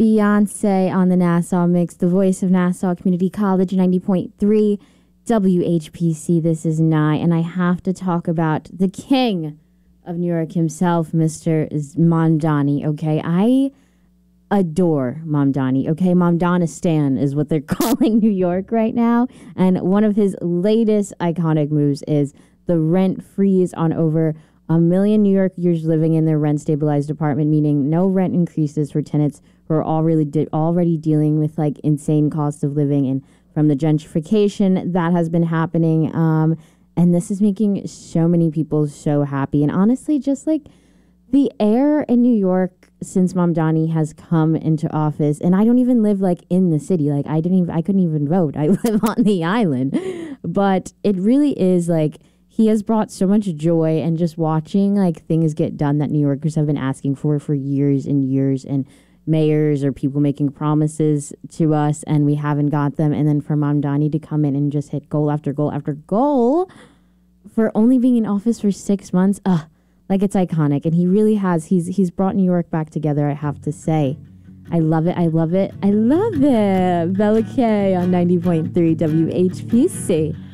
Beyonce on the Nassau Mix, the voice of Nassau Community College, 90.3 WHPC. This is Nye, and I have to talk about the king of New York himself, Mr. Mamdani, okay? I adore Mamdani, okay? Mamdana Stan is what they're calling New York right now, and one of his latest iconic moves is the rent freeze on over 1 million New Yorkers living in their rent-stabilized apartment, meaning no rent increases for tenants who are already dealing with like insane cost of living and from the gentrification that has been happening. And this is making so many people so happy. And honestly, just like the air in New York since Mamdani has come into office, and I don't even live like in the city. Like I couldn't even vote. I live on the island. But it really is like he has brought so much joy, and just watching like things get done that New Yorkers have been asking for years and years, and mayors or people making promises to us and we haven't got them. And then for Mamdani to come in and just hit goal after goal after goal for only being in office for 6 months, like it's iconic. And he really has. He's brought New York back together, I have to say. I love it. I love it. I love it. Bella K on 90.3 WHPC.